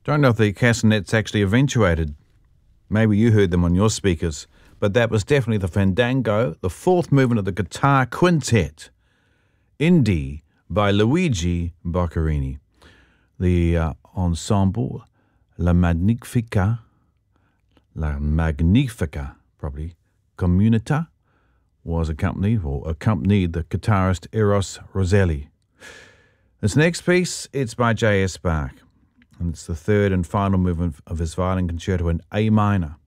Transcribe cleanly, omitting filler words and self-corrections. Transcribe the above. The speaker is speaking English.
Don't know if the castanets actually eventuated. Maybe you heard them on your speakers, but that was definitely the Fandango, the fourth movement of the guitar quintet, in D, by Luigi Boccherini. The ensemble, La Magnifica, probably, Comunità, was accompanied the guitarist Eros Roselli. This next piece, it's by J.S. Bach, and it's the third and final movement of his violin concerto in A minor.